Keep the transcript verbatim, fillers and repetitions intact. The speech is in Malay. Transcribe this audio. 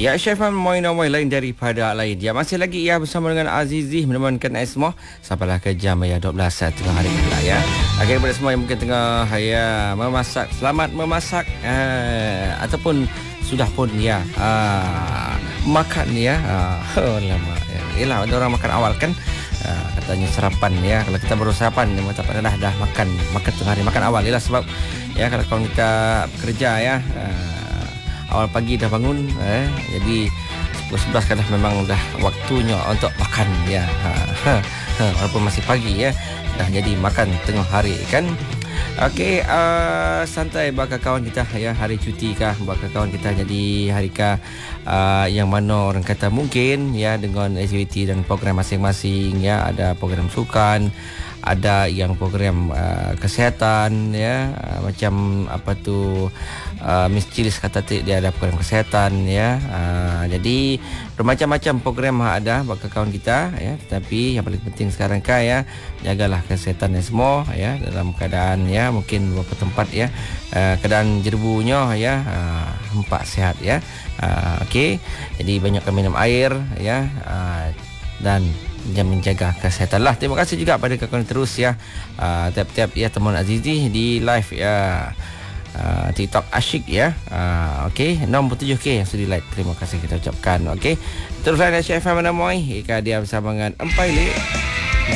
Ya, Chef Moy Moy lain daripada lain. Ya, masih lagi ya bersama dengan Azizi menemankan ais semua sampailah ke jam ya dua belas tengah hari pula ya. Okey, kepada semua yang mungkin tengah ya memasak, selamat memasak uh, ataupun sudah pun ya uh, makan ya. Uh, lama ya. Yalah, ada orang makan awal kan. Uh, katanya sarapan ya. Kalau kita baru sarapan memang tak dah dah makan makan tengah hari, makan awal. Yalah sebab ya kalau kawan kita bekerja ya uh, awal pagi dah bangun eh jadi sepuluh sebelas kadang memang dah waktunya untuk makan ya. Ha, ha, ha, walaupun masih pagi ya dah jadi makan tengah hari kan. Okey, uh, santai bakal kawan kita ya, hari cuti kah bakal kawan kita jadi hari kah uh, yang mana orang kata mungkin ya dengan aktiviti dan program masing-masing ya, ada program sukan, ada yang program uh, kesihatan ya, uh, macam apa tu uh, Miss Chilis kata dia ada program kesihatan ya. Uh, jadi bermacam-macam program ada bagi kawan kita ya, tetapi yang paling penting sekarang kan ya, jagalah kesihatan semua ya, dalam keadaan ya mungkin beberapa tempat ya uh, keadaan jerbunya ya uh, hempak sihat ya. Uh, okey, jadi banyakkan minum air ya uh, dan jangan menjaga kesihatan lah. Terima kasih juga pada kawan terus ya uh, tiap-tiap ya teman Azizi di live ya uh, TikTok asyik ya. uh, Okey, enam puluh tujuh K yang sudah like, terima kasih kita ucapkan. Okey, teruslah Chef Moy Moy Ika dia bersama dengan Empai Lik.